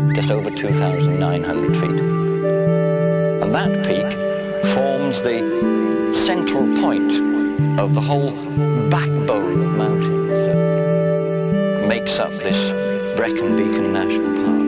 just over 2,900 feet. And that peak forms the central point of the whole backbone of mountains that makes up this Brecon Beacon National Park.